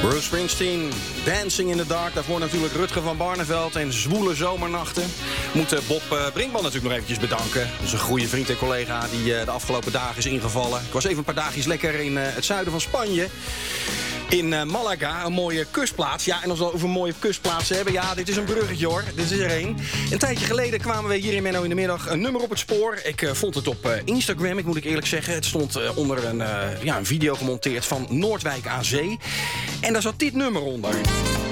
Bruce Springsteen, Dancing in the Dark. Daarvoor natuurlijk Rutger van Barneveld en Zwoele Zomernachten. Moeten Bob Brinkman natuurlijk nog eventjes bedanken. Onze goede vriend en collega die de afgelopen dagen is ingevallen. Ik was even een paar dagjes lekker in het zuiden van Spanje. In Malaga, een mooie kustplaats. Ja, en als we het over mooie kustplaatsen hebben... ja, dit is een bruggetje hoor. Dit is er één. Een tijdje geleden kwamen we hier in Menno in de Middag een nummer op het spoor. Ik vond het op Instagram, ik moet ik eerlijk zeggen. Het stond onder een video gemonteerd van Noordwijk aan Zee. En daar zat dit nummer onder.